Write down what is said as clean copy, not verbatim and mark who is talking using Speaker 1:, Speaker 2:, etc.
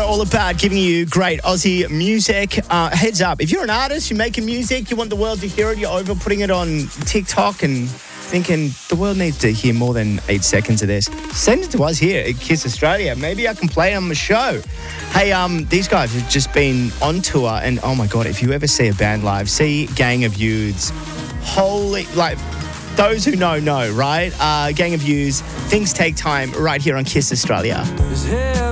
Speaker 1: all about giving you great Aussie music. Heads up, if you're an artist, you're making music, you want the world to hear it, you're over putting it on TikTok and thinking the world needs to hear more than 8 seconds of this, send it to us here at Kiss Australia. Maybe I can play it on the show. Hey, these guys have just been on tour, and oh my God, if you ever see a band live, see Gang of Youths. Holy, like, those who know, right? Gang of Youths, Things Take Time, right here on Kiss Australia.